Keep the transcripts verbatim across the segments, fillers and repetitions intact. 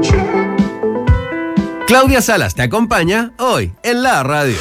Claudia Salas te acompaña hoy en la radio.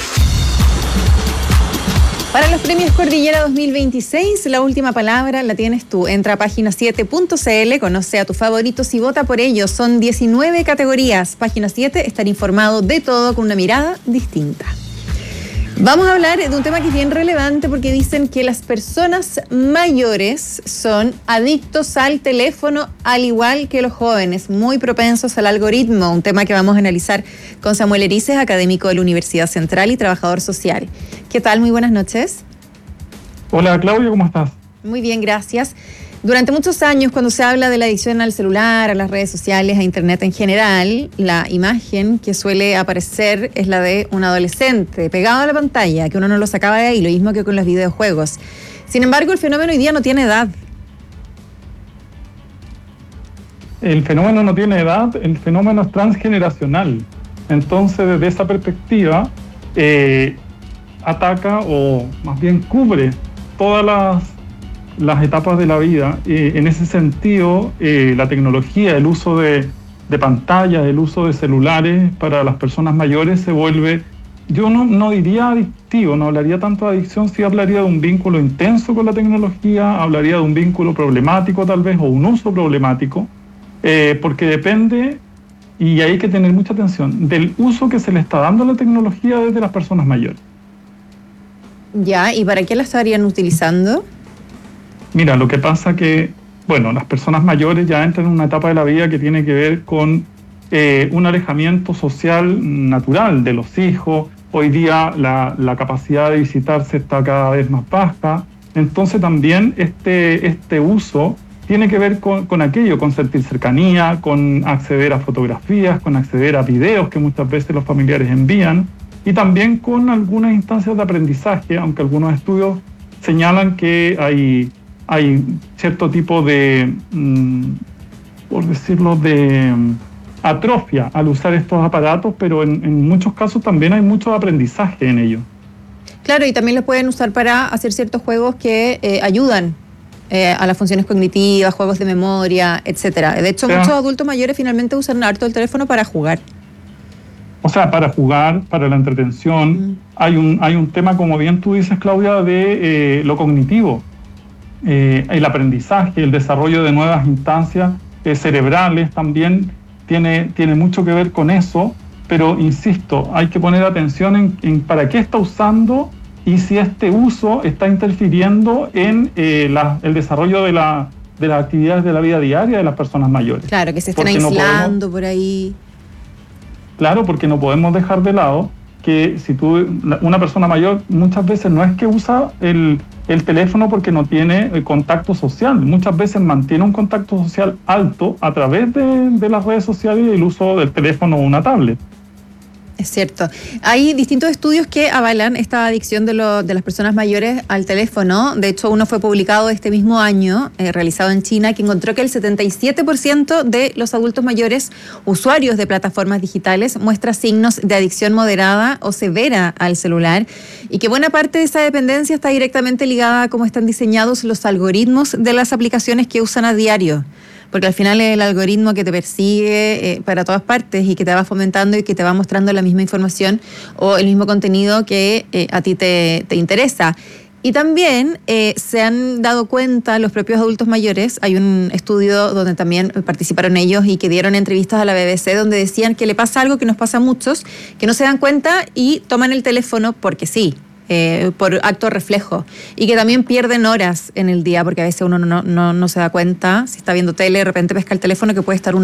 Para los premios Cordillera dos mil veintiséis, la última palabra la tienes tú. Entra a página siete punto c l, conoce a tus favoritos y vota por ellos. Son diecinueve categorías. Página siete, estar informado de todo con una mirada distinta. Vamos a hablar de un tema que es bien relevante porque dicen que las personas mayores son adictos al teléfono al igual que los jóvenes, muy propensos al algoritmo, un tema que vamos a analizar con Samuel Erices, académico de la Universidad Central y trabajador social. ¿Qué tal? Muy buenas noches. Hola Claudia, ¿cómo estás? Muy bien, gracias. Durante muchos años, cuando se habla de la adicción al celular, a las redes sociales, a internet en general, la imagen que suele aparecer es la de un adolescente pegado a la pantalla, que uno no lo sacaba de ahí, lo mismo que con los videojuegos. Sin embargo, el fenómeno hoy día no tiene edad. El fenómeno no tiene edad, el fenómeno es transgeneracional. Entonces, desde esa perspectiva, eh, ataca o más bien cubre todas las las etapas de la vida. Eh, en ese sentido, eh, la tecnología, el uso de, de pantallas, el uso de celulares para las personas mayores se vuelve, yo no, no diría adictivo, no hablaría tanto de adicción, sí hablaría de un vínculo intenso con la tecnología, hablaría de un vínculo problemático tal vez, o un uso problemático, eh, porque depende, y hay que tener mucha atención, del uso que se le está dando a la tecnología desde las personas mayores. Ya, ¿y para qué la estarían utilizando? Mira, lo que pasa que, bueno, las personas mayores ya entran en una etapa de la vida que tiene que ver con eh, un alejamiento social natural de los hijos. Hoy día la, la capacidad de visitarse está cada vez más baja. Entonces también este, este uso tiene que ver con, con aquello, con sentir cercanía, con acceder a fotografías, con acceder a videos que muchas veces los familiares envían, y también con algunas instancias de aprendizaje, aunque algunos estudios señalan que hay... hay cierto tipo de, mmm, por decirlo, de um, atrofia al usar estos aparatos, pero en, en muchos casos también hay mucho aprendizaje en ello. Claro, y también lo pueden usar para hacer ciertos juegos que eh, ayudan eh, a las funciones cognitivas, juegos de memoria, etcétera. De hecho, o sea, muchos adultos mayores finalmente usan harto el teléfono para jugar. O sea, para jugar, para la entretención. Mm. Hay un, hay un tema, como bien tú dices, Claudia, de eh, lo cognitivo. Eh, el aprendizaje, el desarrollo de nuevas instancias eh, cerebrales también tiene, tiene mucho que ver con eso, pero insisto, hay que poner atención en, en para qué está usando y si este uso está interfiriendo en eh, la, el desarrollo de, la, de las actividades de la vida diaria de las personas mayores. Claro, que se estén aislando no podemos, por ahí. Claro, porque no podemos dejar de lado que si tú, una persona mayor muchas veces no es que usa el, el teléfono porque no tiene el contacto social, muchas veces mantiene un contacto social alto a través de, de las redes sociales y el uso del teléfono o una tablet. Es cierto. Hay distintos estudios que avalan esta adicción de, lo, de las personas mayores al teléfono. De hecho, uno fue publicado este mismo año, eh, realizado en China, que encontró que el setenta y siete por ciento de los adultos mayores usuarios de plataformas digitales muestra signos de adicción moderada o severa al celular, y que buena parte de esa dependencia está directamente ligada a cómo están diseñados los algoritmos de las aplicaciones que usan a diario. Porque al final es el algoritmo que te persigue eh, para todas partes y que te va fomentando y que te va mostrando la misma información o el mismo contenido que eh, a ti te, te interesa. Y también eh, se han dado cuenta los propios adultos mayores, hay un estudio donde también participaron ellos y que dieron entrevistas a la B B C donde decían que le pasa algo que nos pasa a muchos, que no se dan cuenta y toman el teléfono porque sí. Eh, por acto reflejo, y que también pierden horas en el día porque a veces uno no, no, no se da cuenta, si está viendo tele, de repente pesca el teléfono que puede estar una